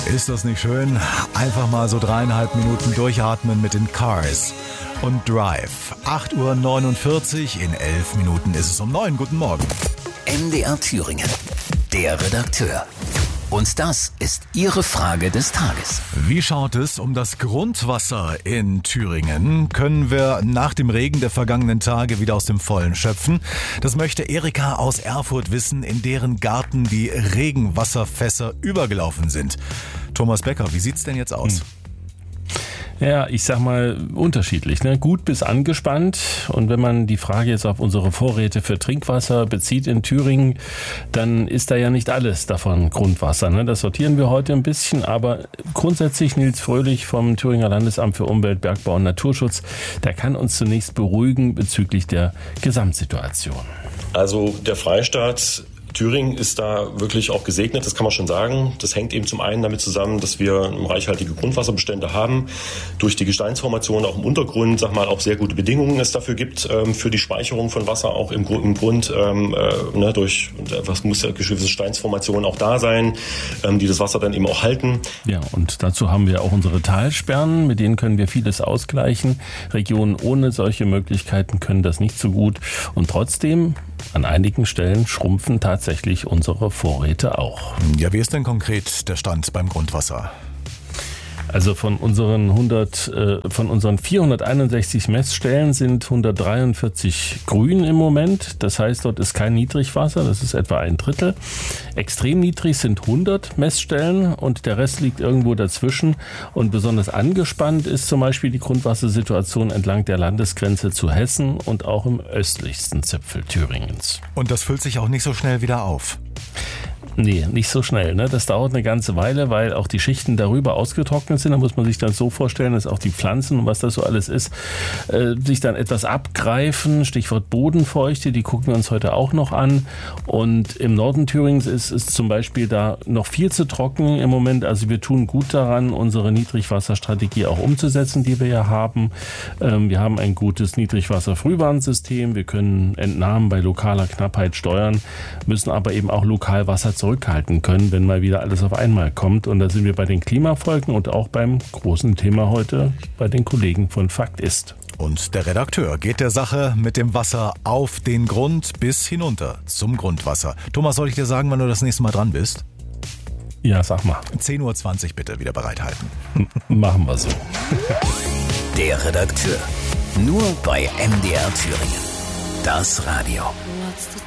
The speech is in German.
Ist das nicht schön? Einfach mal so 3,5 Minuten durchatmen mit den Cars und Drive. 8:49 Uhr, in 11 Minuten ist es um 9. Guten Morgen. MDR Thüringen, der Redakteur. Und das ist Ihre Frage des Tages. Wie schaut es um das Grundwasser in Thüringen? Können wir nach dem Regen der vergangenen Tage wieder aus dem Vollen schöpfen? Das möchte Erika aus Erfurt wissen, in deren Garten die Regenwasserfässer übergelaufen sind. Thomas Becker, wie sieht's denn jetzt aus? Ja, ich sag mal unterschiedlich, ne? Gut bis angespannt. Und wenn man die Frage jetzt auf unsere Vorräte für Trinkwasser bezieht in Thüringen, dann ist da ja nicht alles davon Grundwasser, ne? Das sortieren wir heute ein bisschen, aber grundsätzlich Nils Fröhlich vom Thüringer Landesamt für Umwelt, Bergbau und Naturschutz, der kann uns zunächst beruhigen bezüglich der Gesamtsituation. Also der Freistaat Thüringen ist da wirklich auch gesegnet, das kann man schon sagen. Das hängt eben zum einen damit zusammen, dass wir reichhaltige Grundwasserbestände haben, durch die Gesteinsformation auch im Untergrund, auch sehr gute Bedingungen es dafür gibt, für die Speicherung von Wasser auch im Grund, durch was muss ja gewisse Gesteinsformationen auch da sein, die das Wasser dann eben auch halten. Ja, und dazu haben wir auch unsere Talsperren, mit denen können wir vieles ausgleichen. Regionen ohne solche Möglichkeiten können das nicht so gut und trotzdem an einigen Stellen schrumpfen tatsächlich unsere Vorräte auch. Ja, wie ist denn konkret der Stand beim Grundwasser? Also von unseren 461 Messstellen sind 143 grün im Moment. Das heißt, dort ist kein Niedrigwasser, das ist etwa ein Drittel. Extrem niedrig sind 100 Messstellen und der Rest liegt irgendwo dazwischen. Und besonders angespannt ist zum Beispiel die Grundwassersituation entlang der Landesgrenze zu Hessen und auch im östlichsten Zipfel Thüringens. Und das füllt sich auch nicht so schnell wieder auf? Nee, nicht so schnell. Ne? Das dauert eine ganze Weile, weil auch die Schichten darüber ausgetrocknet sind. Da muss man sich dann so vorstellen, dass auch die Pflanzen und was das so alles ist, sich dann etwas abgreifen. Stichwort Bodenfeuchte, die gucken wir uns heute auch noch an. Und im Norden Thüringens ist es zum Beispiel da noch viel zu trocken im Moment. Also wir tun gut daran, unsere Niedrigwasserstrategie auch umzusetzen, die wir ja haben. Wir haben ein gutes Niedrigwasser-Frühwarnsystem. Wir können Entnahmen bei lokaler Knappheit steuern, müssen aber eben auch lokal Wasser zurückhalten können, wenn mal wieder alles auf einmal kommt. Und da sind wir bei den Klimafolgen und auch beim großen Thema heute bei den Kollegen von Fakt ist. Und der Redakteur geht der Sache mit dem Wasser auf den Grund bis hinunter zum Grundwasser. Thomas, soll ich dir sagen, wann du das nächste Mal dran bist? Ja, sag mal. 10:20 Uhr bitte wieder bereithalten. Machen wir so. Der Redakteur. Nur bei MDR Thüringen. Das Radio.